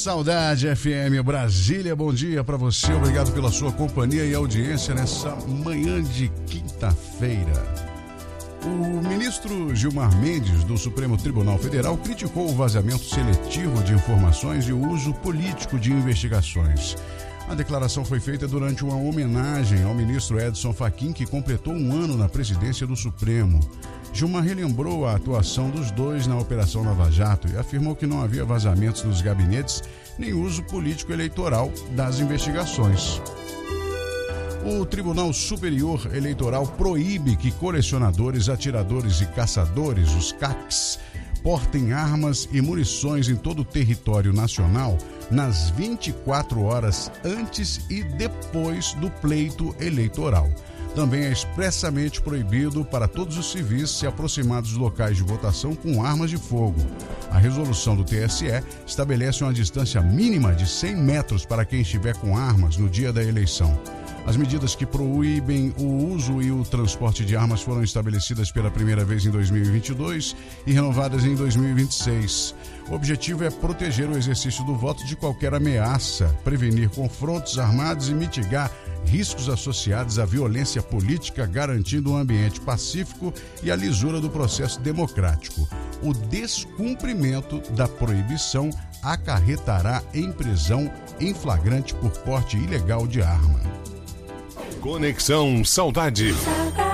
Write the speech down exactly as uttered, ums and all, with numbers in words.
Saudade F M Brasília, bom dia para você, obrigado pela sua companhia e audiência nessa manhã de quinta-feira. O ministro Gilmar Mendes, do Supremo Tribunal Federal, criticou o vazamento seletivo de informações e o uso político de investigações. A declaração foi feita durante uma homenagem ao ministro Edson Fachin, que completou um ano na presidência do Supremo. Gilmar relembrou a atuação dos dois na Operação Lava Jato e afirmou que não havia vazamentos nos gabinetes nem uso político eleitoral das investigações. O Tribunal Superior Eleitoral proíbe que colecionadores, atiradores e caçadores, os C A Cs, portem armas e munições em todo o território nacional nas vinte e quatro horas antes e depois do pleito eleitoral. Também é expressamente proibido para todos os civis se aproximar dos locais de votação com armas de fogo. A resolução do T S E estabelece uma distância mínima de cem metros para quem estiver com armas no dia da eleição. As medidas que proíbem o uso e o transporte de armas foram estabelecidas pela primeira vez em dois mil e vinte e dois e renovadas em dois mil e vinte e seis. O objetivo é proteger o exercício do voto de qualquer ameaça, prevenir confrontos armados e mitigar riscos associados à violência política, garantindo um ambiente pacífico e a lisura do processo democrático. O descumprimento da proibição acarretará em prisão em flagrante por porte ilegal de arma. Conexão Saudade.